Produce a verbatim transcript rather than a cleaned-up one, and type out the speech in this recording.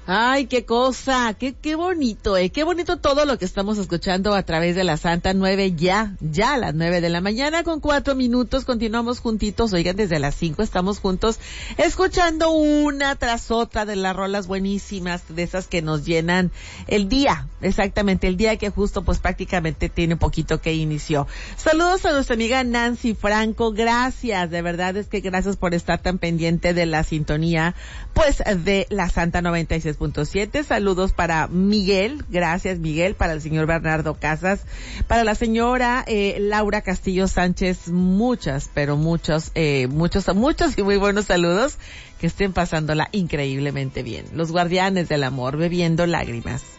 Ay, qué cosa, qué qué bonito, eh, qué bonito todo lo que estamos escuchando a través de la Santa nueve ya, ya a las nueve de la mañana con cuatro minutos, continuamos juntitos, oigan, desde las cinco estamos juntos, escuchando una tras otra de las rolas buenísimas, de esas que nos llenan el día, exactamente, el día que justo pues prácticamente tiene un poquito que inició. Saludos a nuestra amiga Nancy Franco, gracias, de verdad es que gracias por estar tan pendiente de la sintonía, pues de la Santa noventa y seis punto siete, saludos para Miguel, gracias Miguel, para el señor Bernardo Casas, para la señora eh, Laura Castillo Sánchez, muchas, pero muchos, eh, muchos, muchos y muy buenos saludos, que estén pasándola increíblemente bien. Los guardianes del amor, bebiendo lágrimas.